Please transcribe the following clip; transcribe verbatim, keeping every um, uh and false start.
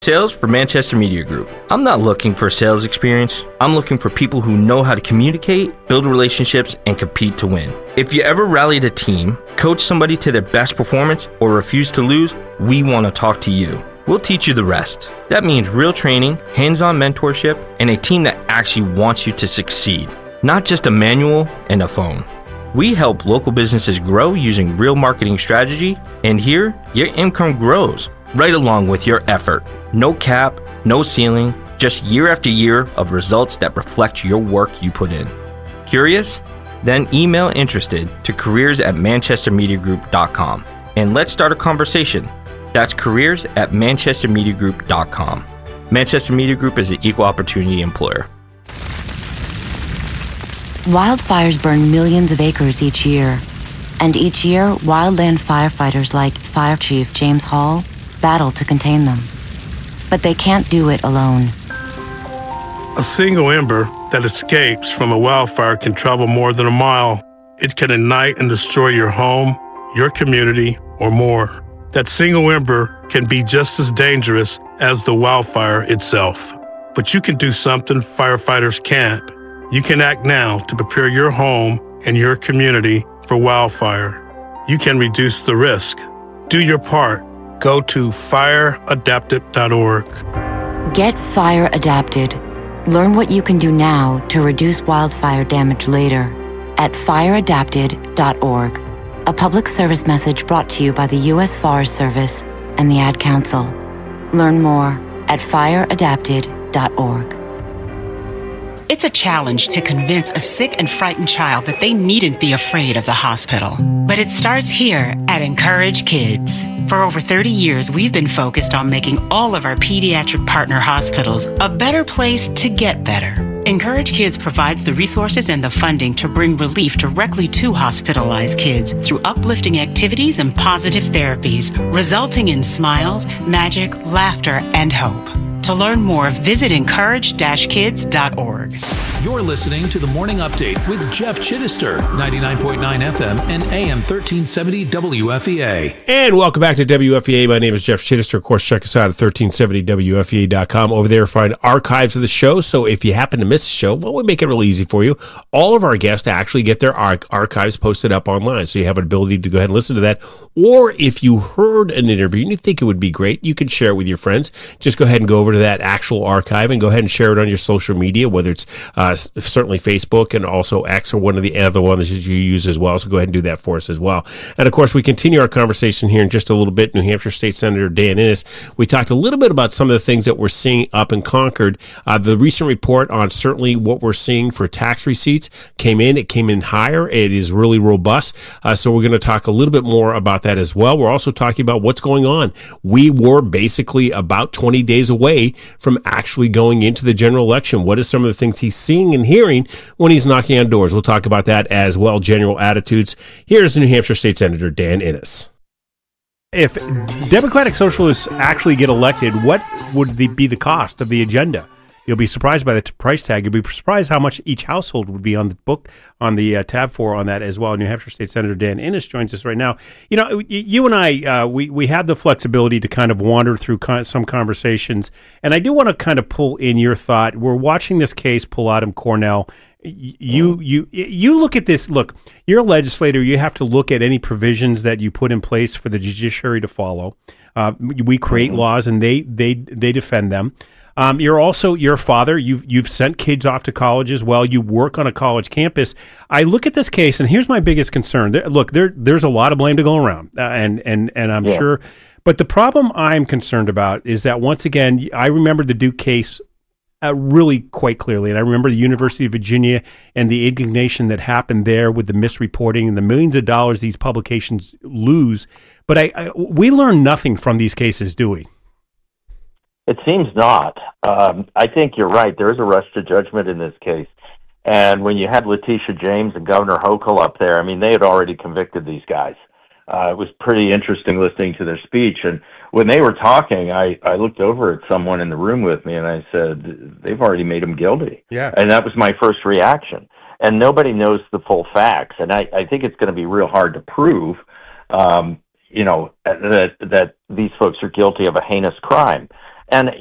Sales for Manchester Media Group. I'm not looking for sales experience. I'm looking for people who know how to communicate, build relationships, and compete to win. If you ever rallied a team, coach somebody to their best performance, or refuse to lose, we want to talk to you. We'll teach you the rest. That means real training, hands-on mentorship, and a team that actually wants you to succeed, not just a manual and a phone. We help local businesses grow using real marketing strategy, and here, your income grows right along with your effort. No cap, no ceiling, just year after year of results that reflect your work you put in. Curious? Then email interested to careers at manchester media group dot com and let's start a conversation. That's careers at manchester media group dot com. Manchester Media Group is an equal opportunity employer. Wildfires burn millions of acres each year. And each year, wildland firefighters like Fire Chief James Hall battle to contain them. But they can't do it alone. A single ember that escapes from a wildfire can travel more than a mile. It can ignite and destroy your home, your community, or more. That single ember can be just as dangerous as the wildfire itself. But you can do something firefighters can't. You can act now to prepare your home and your community for wildfire. You can reduce the risk. Do your part. Go to fire adapted dot org. Get Fire Adapted. Learn what you can do now to reduce wildfire damage later at fire adapted dot org. A public service message brought to you by the U S Forest Service and the Ad Council. Learn more at fire adapted dot org. It's a challenge to convince a sick and frightened child that they needn't be afraid of the hospital. But it starts here at Encourage Kids. For over thirty years, we've been focused on making all of our pediatric partner hospitals a better place to get better. Encourage Kids provides the resources and the funding to bring relief directly to hospitalized kids through uplifting activities and positive therapies, resulting in smiles, magic, laughter, and hope. To learn more, visit encourage dash kids dot org. You're listening to the Morning Update with Jeff Chittister, ninety-nine point nine F M and A M thirteen seventy W F E A. And welcome back to W F E A. My name is Jeff Chittister. Of course, check us out at thirteen seventy W F E A dot com. Over there, find archives of the show. So if you happen to miss a show, well, we make it real easy for you. All of our guests actually get their arch- archives posted up online. So you have an ability to go ahead and listen to that. Or if you heard an interview and you think it would be great, you can share it with your friends. Just go ahead and go over to that actual archive and go ahead and share it on your social media, whether it's uh, certainly Facebook and also X or one of the other ones that you use as well. So go ahead and do that for us as well. And of course, we continue our conversation here in just a little bit. New Hampshire State Senator Dan Innes. We talked a little bit about some of the things that we're seeing up in Concord. Uh, the recent report on certainly what we're seeing for tax receipts came in. It came in higher. It is really robust. Uh, so we're going to talk a little bit more about that as well. We're also talking about what's going on. We were basically about twenty days away from actually going into the general election. What are some of the things he's seeing and hearing when he's knocking on doors? We'll talk about that as well, general attitudes. Here's New Hampshire State Senator Dan Innes. If Democratic Socialists actually get elected, what would the, be the cost of the agenda? You'll be surprised by the t- price tag. You'll be surprised how much each household would be on the book, on the uh, tab for on that as well. New Hampshire State Senator Dan Innes joins us right now. You know, y- you and I, uh, we, we have the flexibility to kind of wander through con- some conversations. And I do want to kind of pull in your thought. We're watching this case pull out in Cornell. You you you look at this. Look, you're a legislator. You have to look at any provisions that you put in place for the judiciary to follow. Uh, we create mm-hmm. laws, and they they they defend them. Um, you're also you're a father. You've you've sent kids off to college as well. You work on a college campus. I look at this case, and here's my biggest concern. There, look, there there's a lot of blame to go around, uh, and and and I'm yeah. sure. But the problem I'm concerned about is that once again, I remember the Duke case Uh, really quite clearly. And I remember the University of Virginia and the indignation that happened there with the misreporting and the millions of dollars these publications lose. But I, I we learn nothing from these cases, do we? It seems not. Um, I think you're right. There is a rush to judgment in this case. And when you had Letitia James and Governor Hochul up there, I mean, they had already convicted these guys. Uh, it was pretty interesting listening to their speech. And when they were talking, I, I looked over at someone in the room with me and I said, they've already made them guilty. Yeah. And that was my first reaction. And nobody knows the full facts. And I, I think it's going to be real hard to prove, um, you know, that, that these folks are guilty of a heinous crime. And